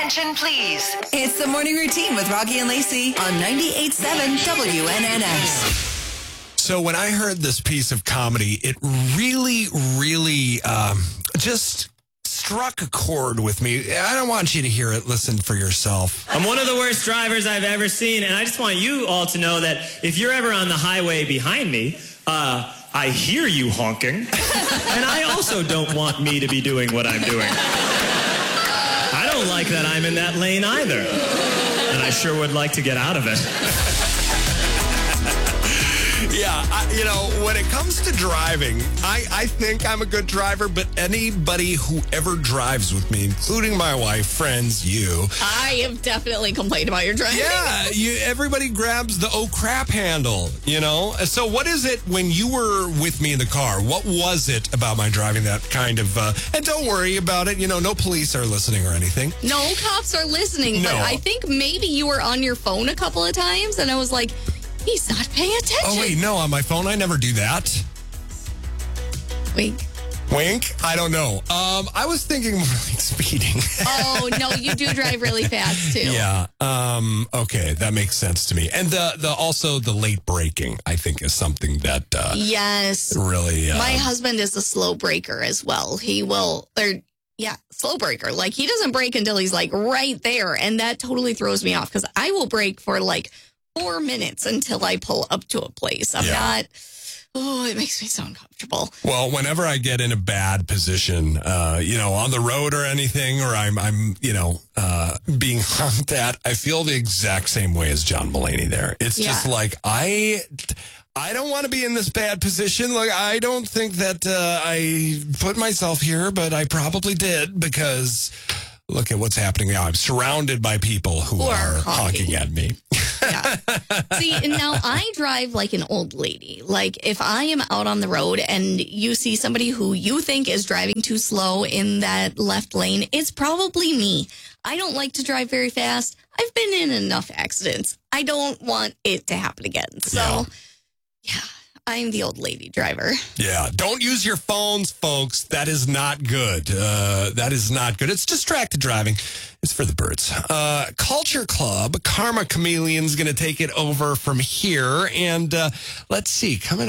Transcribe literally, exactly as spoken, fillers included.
Attention, please. It's the morning routine with Rocky and Lacey on ninety-eight point seven W N N X. So when I heard this piece of comedy, it really, really um, just struck a chord with me. I don't want you to hear it. Listen for yourself. I'm one of the worst drivers I've ever seen, and I just want you all to know that if you're ever on the highway behind me, uh, I hear you honking, and I also don't want me to be doing what I'm doing. I don't like that I'm in that lane either, and I sure would like to get out of it. Yeah, I, you know, when it comes to driving, I, I think I'm a good driver, but anybody who ever drives with me, including my wife, friends, you. I have definitely complained about your driving. Yeah, you, everybody grabs the oh crap handle, you know? So what is it when you were with me in the car? What was it about my driving that kind of, uh, and don't worry about it, you know, no police are listening or anything. No cops are listening, No. but I think maybe you were on your phone a couple of times, and I was like, he's not paying attention. Oh, wait, no, on my phone, I never do that. Wink. Wink? I don't know. Um, I was thinking more like speeding. Oh, no, you do drive really fast, too. Yeah. Um, okay, that makes sense to me. And the the also the late braking, I think, is something that uh, Yes. really. Uh, My husband is a slow breaker as well. He will, or yeah, slow breaker. Like, he doesn't brake until he's like right there. And that totally throws me off because I will brake for like four minutes until I pull up to a place. I'm Yeah. not, oh, it makes me so uncomfortable. Well, whenever I get in a bad position, uh, you know, on the road or anything, or I'm, I'm, you know, uh, being honked at, I feel the exact same way as John Mulaney there. It's Yeah. just like, I, I don't want to be in this bad position. Like, I don't think that uh, I put myself here, but I probably did because look at what's happening now. I'm surrounded by people who, Who are are honking. honking at me. Yeah. See, and now I drive like an old lady. Like if I am out on the road and you see somebody who you think is driving too slow in that left lane, it's probably me. I don't like to drive very fast. I've been in enough accidents. I don't want it to happen again. So, Yeah. yeah, I'm the old lady driver. Yeah, don't use your phones, folks. That is not good. Uh, that is not good. It's distracted driving. It's for the birds. Uh, Culture Club, Karma Chameleon's going to take it over from here. And uh, let's see, coming